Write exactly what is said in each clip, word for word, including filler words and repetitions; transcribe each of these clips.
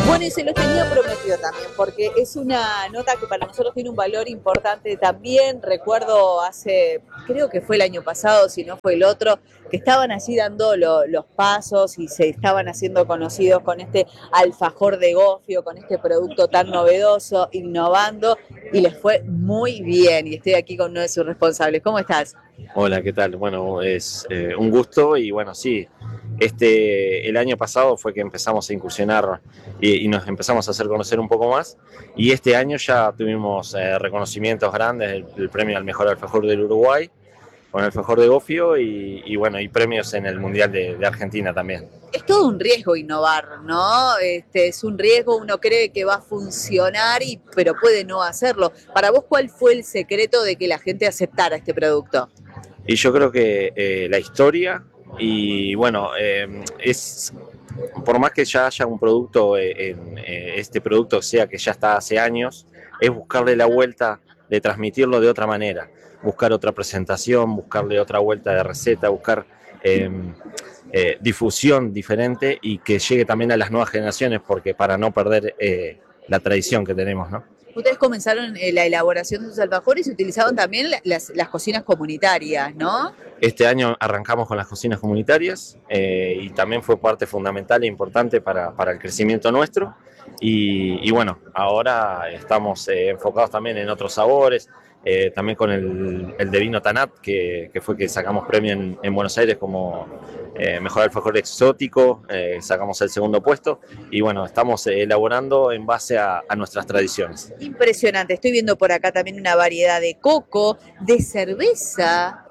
Bueno, y se los tenía prometido también, porque es una nota que para nosotros tiene un valor importante también. Recuerdo hace, creo que fue el año pasado, si no fue el otro, que estaban allí dando lo, los pasos y se estaban haciendo conocidos con este alfajor de gofio, con este producto tan novedoso, innovando, y les fue muy bien. Y estoy aquí con uno de sus responsables. ¿Cómo estás? Hola, ¿qué tal? Bueno, es eh, un gusto y bueno, sí, este, el año pasado fue que empezamos a incursionar y, y nos empezamos a hacer conocer un poco más, y este año ya tuvimos eh, reconocimientos grandes, el, el premio al mejor alfajor del Uruguay con el alfajor de gofio y, y bueno, y premios en el Mundial de, de Argentina también. Es todo un riesgo innovar, ¿no? Este, es un riesgo, uno cree que va a funcionar, y, pero puede no hacerlo. Para vos, ¿cuál fue el secreto de que la gente aceptara este producto? Y yo creo que eh, la historia y bueno, eh, es por más que ya haya un producto, eh, en, eh, este producto sea que ya está hace años, es buscarle la vuelta de transmitirlo de otra manera, buscar otra presentación, buscarle otra vuelta de receta, buscar eh, eh, difusión diferente y que llegue también a las nuevas generaciones, porque para no perder eh, la tradición que tenemos, ¿no? Ustedes comenzaron eh, la elaboración de sus alfajores y utilizaban también la- las, las cocinas comunitarias, ¿no? Este año arrancamos con las cocinas comunitarias eh, y también fue parte fundamental e importante para, para el crecimiento nuestro. Y, y bueno, ahora estamos eh, enfocados también en otros sabores, eh, también con el, el de vino Tanat, que, que fue que sacamos premio en, en Buenos Aires como eh, mejor alfajor exótico, eh, sacamos el segundo puesto. Y bueno, estamos eh, elaborando en base a, a nuestras tradiciones. Impresionante. Estoy viendo por acá también una variedad de coco, de cerveza.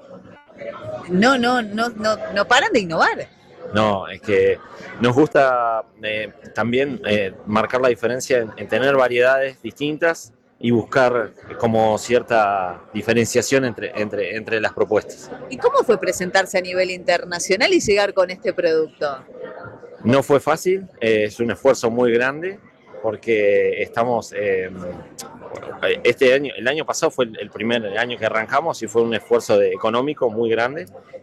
No, no, no, no, no paran de innovar. No, es que nos gusta eh, también eh, marcar la diferencia en, en tener variedades distintas y buscar como cierta diferenciación entre, entre, entre las propuestas. ¿Y cómo fue presentarse a nivel internacional y llegar con este producto? No fue fácil, eh, es un esfuerzo muy grande porque estamos, eh, este año, el año pasado fue el primer año que arrancamos y fue un esfuerzo de, económico muy grande.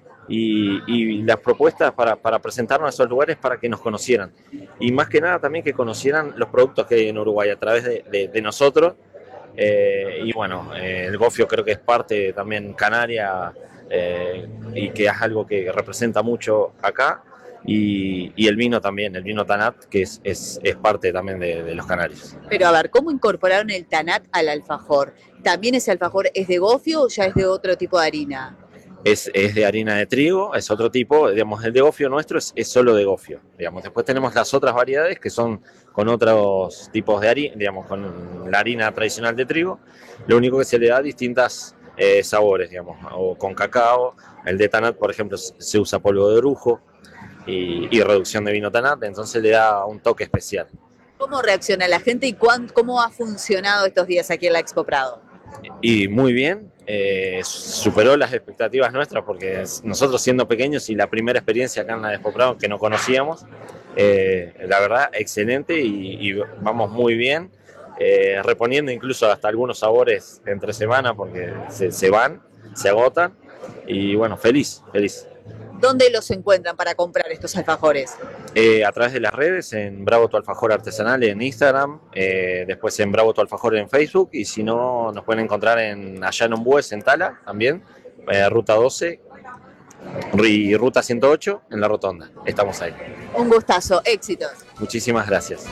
Y, y las propuestas para, para presentarnos a esos lugares para que nos conocieran. Y más que nada también que conocieran los productos que hay en Uruguay a través de, de, de nosotros. Eh, y bueno, eh, el gofio creo que es parte también canaria eh, y que es algo que representa mucho acá. Y, y el vino también, el vino Tanat, que es, es, es parte también de, de los canarios. Pero a ver, ¿cómo incorporaron el Tanat al alfajor? ¿También ese alfajor es de gofio o ya es de otro tipo de harina? Es, es de harina de trigo, es otro tipo, digamos, el de gofio nuestro es, es solo de gofio, digamos. Después tenemos las otras variedades que son con otros tipos de harina, digamos, con la harina tradicional de trigo. Lo único que se le da distintos eh, sabores, digamos, o con cacao. El de Tanat, por ejemplo, se usa polvo de orujo y, y reducción de vino Tanat, entonces le da un toque especial. ¿Cómo reacciona la gente y cuán, cómo ha funcionado estos días aquí en la Expo Prado? Y muy bien, eh, superó las expectativas nuestras porque nosotros siendo pequeños y la primera experiencia acá en la Expo Prado que no conocíamos, eh, la verdad excelente y, y vamos muy bien, eh, reponiendo incluso hasta algunos sabores entre semana porque se, se van, se agotan y bueno, feliz, feliz. ¿Dónde los encuentran para comprar estos alfajores? Eh, a través de las redes, en Bravo Tu Alfajor Artesanal en Instagram, eh, después en Bravo Tu Alfajor en Facebook, y si no, nos pueden encontrar en allá en Ombues, en Tala, también, eh, Ruta doce y Ruta ciento ocho, en La Rotonda. Estamos ahí. Un gustazo, éxitos. Muchísimas gracias.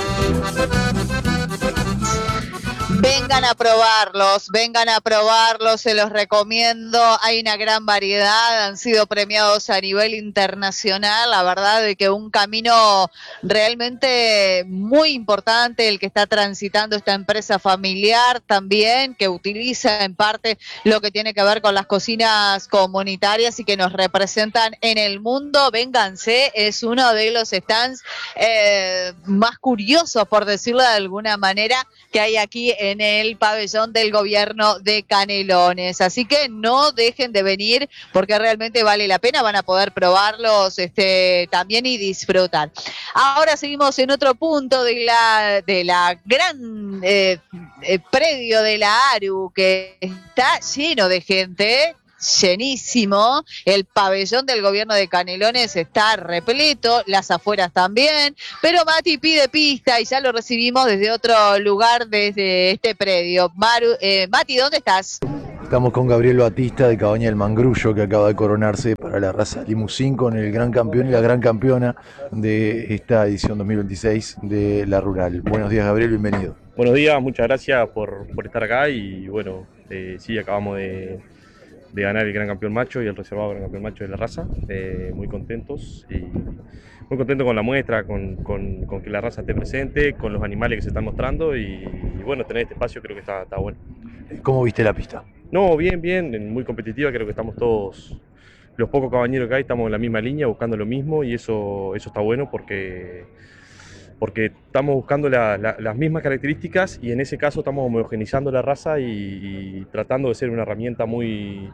Vengan a probarlos, vengan a probarlos, se los recomiendo, hay una gran variedad, han sido premiados a nivel internacional, la verdad de que un camino realmente muy importante el que está transitando esta empresa familiar también, que utiliza en parte lo que tiene que ver con las cocinas comunitarias y que nos representan en el mundo. Vénganse, es uno de los stands eh, más curiosos, por decirlo de alguna manera, que hay aquí en el pabellón del gobierno de Canelones. Así que no dejen de venir porque realmente vale la pena, van a poder probarlos este, también y disfrutar. Ahora seguimos en otro punto de la, de la gran eh, eh, predio de la ARU, que está lleno de gente, llenísimo, el pabellón del gobierno de Canelones está repleto, las afueras también, pero Mati pide pista y ya lo recibimos desde otro lugar, desde este predio. Maru, eh, Mati, ¿dónde estás? Estamos con Gabriel Batista de Cabaña del Mangrullo, que acaba de coronarse para la raza Limusín con el gran campeón y la gran campeona de esta edición dos mil veintiséis de la Rural. Buenos días, Gabriel, bienvenido. Buenos días, muchas gracias por, por estar acá y bueno, eh, sí, acabamos de, de ganar el gran campeón macho y el reservado gran campeón macho de la raza, eh, muy contentos y muy contentos con la muestra, con, con, con que la raza esté presente, con los animales que se están mostrando y, y bueno, tener este espacio creo que está, está bueno. ¿Cómo viste la pista? No, bien, bien, muy competitiva, creo que estamos todos, los pocos cabañeros que hay, estamos en la misma línea, buscando lo mismo y eso, eso está bueno porque... porque estamos buscando la, la, las mismas características y en ese caso estamos homogeneizando la raza y, y tratando de ser una herramienta muy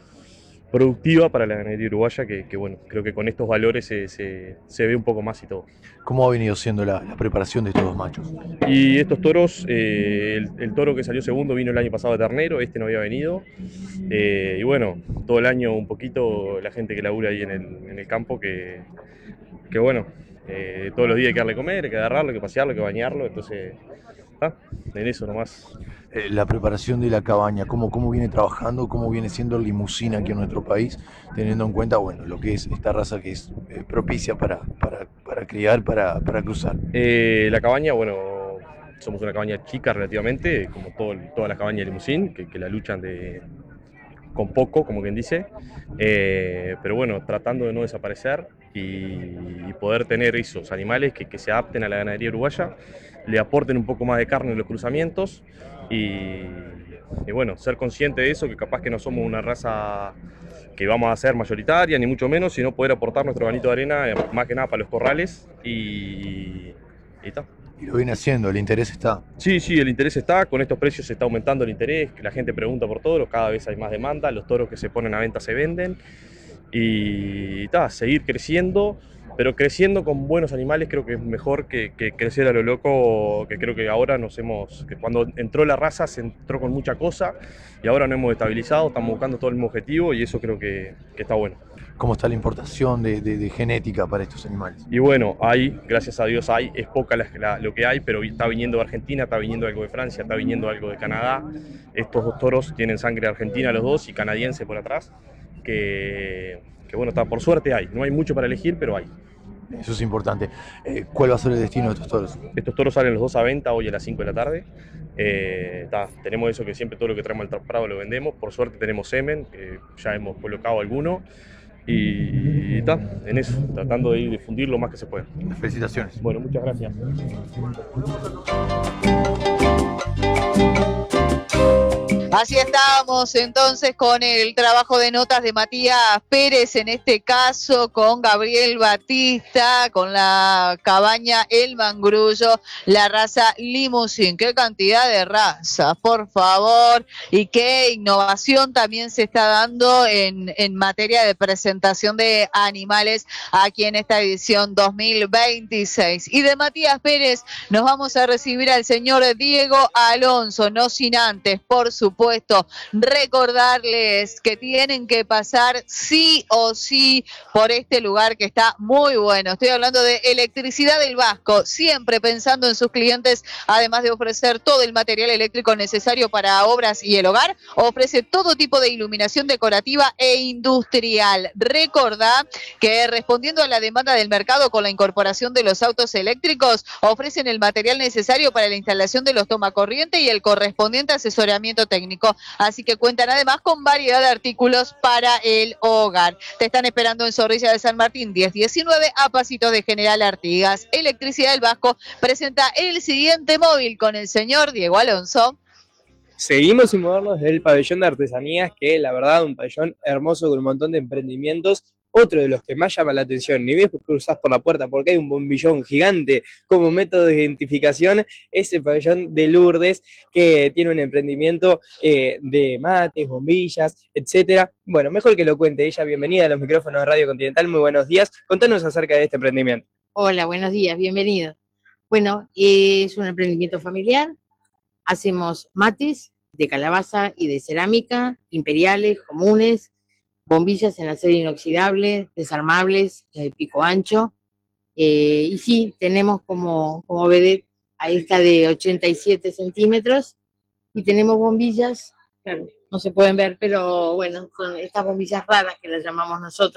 productiva para la ganadería uruguaya que, que bueno, creo que con estos valores se, se, se ve un poco más y todo. ¿Cómo ha venido siendo la, la preparación de estos dos machos? Y estos toros, eh, el, el toro que salió segundo vino el año pasado de ternero, este no había venido, eh, y bueno, todo el año un poquito la gente que labura ahí en el, en el campo que, que bueno, Eh, todos los días hay que darle comer, hay que agarrarlo, hay que pasearlo, hay que bañarlo, entonces, ah, en eso nomás. Eh, la preparación de la cabaña, ¿cómo, cómo viene trabajando, cómo viene siendo el limusín aquí en nuestro país, teniendo en cuenta, bueno, lo que es esta raza que es eh, propicia para, para, para criar, para, para cruzar? Eh, la cabaña, bueno, somos una cabaña chica relativamente, como todo, todas las cabañas de limusín, que, que la luchan de, con poco, como quien dice, eh, pero bueno, tratando de no desaparecer y, y poder tener esos animales que, que se adapten a la ganadería uruguaya, le aporten un poco más de carne en los cruzamientos y, y bueno, ser consciente de eso, que capaz que no somos una raza que vamos a ser mayoritaria, ni mucho menos, sino poder aportar nuestro granito de arena, eh, más que nada para los corrales y, y tal. Y lo viene haciendo, el interés está. Sí, sí, el interés está, con estos precios se está aumentando el interés, que la gente pregunta por toros, cada vez hay más demanda, los toros que se ponen a venta se venden y, y ta, seguir creciendo, pero creciendo con buenos animales creo que es mejor que, que crecer a lo loco, que creo que ahora nos hemos, que cuando entró la raza se entró con mucha cosa y ahora nos hemos estabilizado, estamos buscando todo el mismo objetivo y eso creo que, que está bueno. ¿Cómo está la importación de, de, de genética para estos animales? Y bueno, hay, gracias a Dios hay, es poca la, la, lo que hay, pero está viniendo de Argentina, está viniendo algo de Francia, está viniendo algo de Canadá. Estos dos toros tienen sangre argentina los dos y canadiense por atrás, que, que bueno, está, por suerte hay, no hay mucho para elegir, pero hay. Eso es importante. Eh, ¿Cuál va a ser el destino de estos toros? Estos toros salen los dos a venta hoy a las cinco de la tarde. Eh, ta, tenemos eso que siempre todo lo que traemos al Prado lo vendemos. Por suerte tenemos semen, que ya hemos colocado alguno. Y está, en eso, tratando de difundir lo más que se pueda. Felicitaciones. Bueno, muchas gracias. Así estábamos entonces con el trabajo de notas de Matías Pérez, en este caso con Gabriel Batista, con la cabaña El Mangrullo, la raza Limusín. Qué cantidad de razas, por favor, y qué innovación también se está dando en, en materia de presentación de animales aquí en esta edición dos mil veintiséis. Y de Matías Pérez nos vamos a recibir al señor Diego Alonso, no sin antes, por supuesto, recordarles que tienen que pasar sí o sí por este lugar que está muy bueno. Estoy hablando de Electricidad del Vasco, siempre pensando en sus clientes, además de ofrecer todo el material eléctrico necesario para obras y el hogar, ofrece todo tipo de iluminación decorativa e industrial. Recordá que respondiendo a la demanda del mercado con la incorporación de los autos eléctricos, ofrecen el material necesario para la instalación de los tomacorriente y el correspondiente asesoramiento técnico. Así que cuentan además con variedad de artículos para el hogar. Te están esperando en Zorrilla de San Martín diez diecinueve, a pasitos de General Artigas. Electricidad del Vasco presenta el siguiente móvil con el señor Diego Alonso. Seguimos sin movernos del pabellón de artesanías, que la verdad un pabellón hermoso con un montón de emprendimientos. Otro de los que más llama la atención, ni bien cruzás por la puerta porque hay un bombillón gigante como método de identificación, es el pabellón de Lourdes, que tiene un emprendimiento eh, de mates, bombillas, etcétera. Bueno, mejor que lo cuente ella. Bienvenida a los micrófonos de Radio Continental, muy buenos días. Contanos acerca de este emprendimiento. Hola, buenos días, bienvenido. Bueno, es un emprendimiento familiar. Hacemos mates de calabaza y de cerámica, imperiales, comunes, bombillas en acero inoxidable, desarmables, de pico ancho. Eh, y sí, tenemos como, como vedette a esta de ochenta y siete centímetros y tenemos bombillas, claro, no se pueden ver, pero bueno, son estas bombillas raras que las llamamos nosotros.